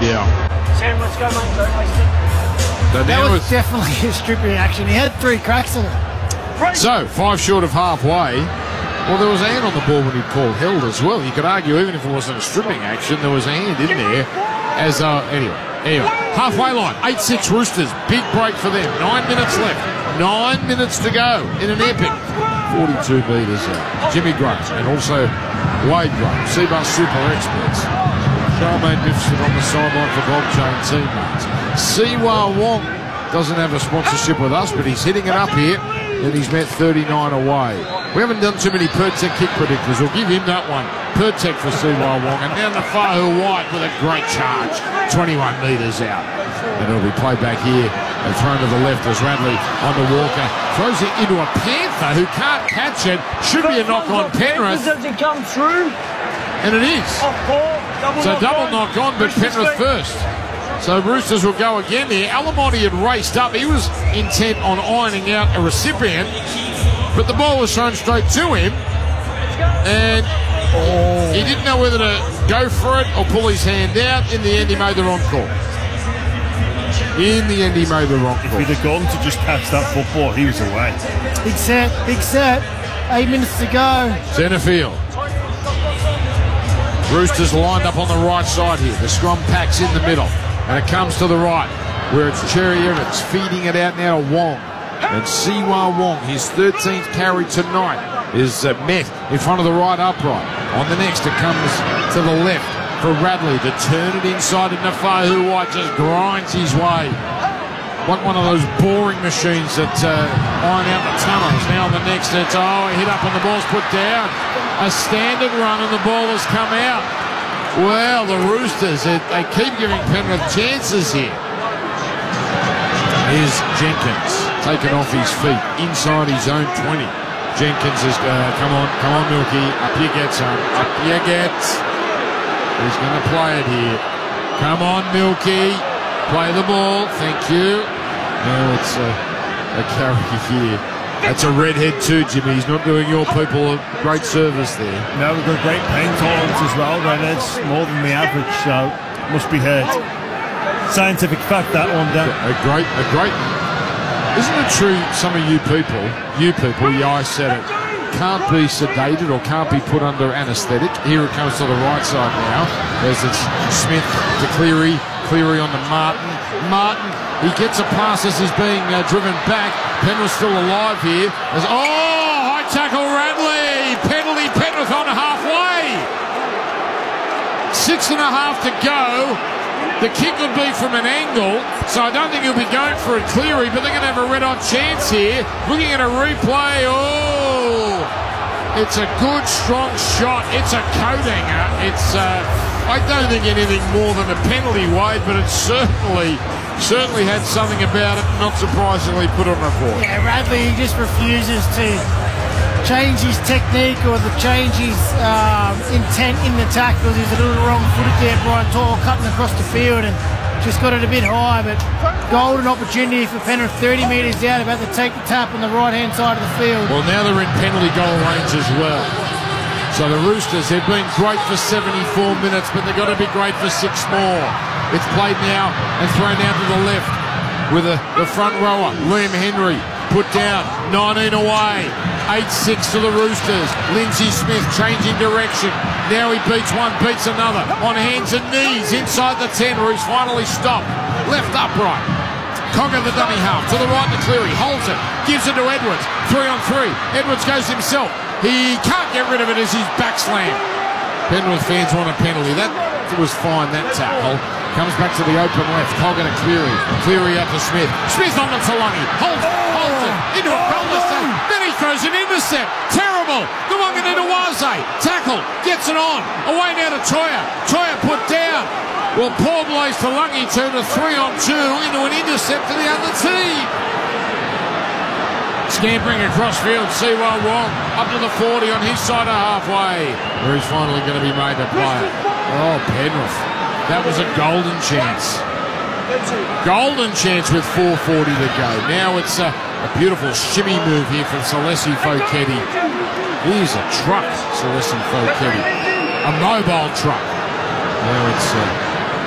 Yeah. Sam, let's go, mate. Don't waste it. So That now was it's, definitely a stripping action. He had 3 cracks at it. so 5 short of halfway. Well, there was a hand on the ball when he called held as well. You could argue even if it wasn't a stripping action, there was a hand in there. As anyway, halfway line, 8-6 Roosters. Big break for them. 9 minutes left. 9 minutes to go in an epic 42 metres out. Jimmy Gray and also Wade Gray, Seabus Super Experts. Charmaine Mifsud on the sideline for Bob Chain teammates. Siwa Wong doesn't have a sponsorship with us, but he's hitting it up here, and he's met 39 away. We haven't done too many Pertek kick predictors. We'll give him that one. Pertek for Siwa Wong, and down the Fahu White with a great charge, 21 metres out. And it'll be played back here and thrown to the left as Radley on the Walker. Throws it into a Panther who can't catch it. Should be a knock on Penrith. Does it come through? And it is. So double knock on, but Penrith first. So Roosters will go again here. Alamotti had raced up. He was intent on ironing out a recipient, but the ball was thrown straight to him. And he didn't know whether to go for it or pull his hand out. In the end, he made the wrong call. In the end, he made the wrong call. If he'd have gone to just catch that football, he was away. Big set, big set. 8 minutes to go. Centre field. Roosters lined up on the right side here. The scrum pack's in the middle. And it comes to the right, where it's Cherry Evans feeding it out now to Wong. And Siwa Wong, his 13th carry tonight, is met in front of the right upright. On the next, it comes to the left for Radley to turn it inside, and Fahu White just grinds his way. Like one of those boring machines that iron out the tunnels. Now on the next, it's, he hit up and the ball's put down. A standard run and the ball has come out. Well, the Roosters, they keep giving Penrith chances here. Here's Jenkins, taken off his feet, inside his own 20. Jenkins is, come on, Milky, up you get, son, up you get. He's going to play it here. Come on, Milky, play the ball, thank you. Now it's a carry here. That's a redhead too, Jimmy. He's not doing your people a great service there. No, we've got great pain tolerance as well, redheads, more than the average, so must be heard. Scientific fact, that one, Dan. A great. Isn't it true some of you people, yeah, I said it, can't be sedated or can't be put under anaesthetic? Here it comes to the right side now, as it's Smith to Cleary, Cleary on to Martin, he gets a pass as he's being driven back. Penrith still alive here. High tackle Radley. Penalty Penrith on halfway. 6.5 to go. The kick would be from an angle, so I don't think he'll be going for it Cleary, but they're going to have a red-hot chance here. Looking at a replay. It's a good, strong shot. It's a coat-hanger. I don't think anything more than a penalty, Wade, but it certainly had something about it, not surprisingly put on report. Yeah, Radley, he just refuses to change his technique or change his intent in the tackles. He's a little wrong-footed there, Brian Tall, cutting across the field and just got it a bit high, but golden opportunity for Penrith, 30 metres out, about to take the tap on the right-hand side of the field. Well, now they're in penalty goal range as well. So the Roosters, they've been great for 74 minutes, but they've got to be great for 6 more. It's played now and thrown out to the left with the front rower, Liam Henry, put down, 19 away, 8-6 to the Roosters. Lindsay Smith changing direction. Now he beats one, beats another, on hands and knees inside the 10 where he's finally stopped. Left upright. Cogger the dummy half, to the right to Cleary, holds it, gives it to Edwards, 3-on-3. Edwards goes himself. He can't get rid of it as he's backslammed. Penrith fans want a penalty. That was fine, that tackle. Comes back to the open left. Cogger to Cleary. Cleary up to Smith. Smith on to Talungi. Holds it. Into a cul-de-sac. Then he throws an intercept. Terrible. The one into Waze. Tackle. Gets it on. Away now to Toya. Toya put down. Well, poor Blaze Talungi turned a 3-on-2 into an intercept to the other team. Scampering across field, Siwa Wong up to the 40 on his side of halfway, where he's finally going to be made to play it. Oh, Penrith. That was a golden chance. Golden chance with 4:40 to go. Now it's a beautiful shimmy move here from Salesi Foketi. He's a truck, Salesi Foketi. A mobile truck. Now it's